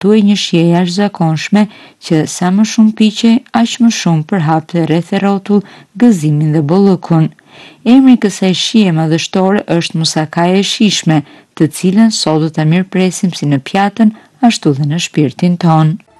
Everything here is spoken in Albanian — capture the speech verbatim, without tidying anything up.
Thuaj një shije jashtëzakonshme që sa më shumë piqe, aq më shumë përhapte rreth e rrotull gëzimin dhe bollëkun. Emri i kësaj shije madhështore është musakaja e shishme, të cilën sot do ta mirëpresim si në pjatën, ashtu dhe në shpirtin ton.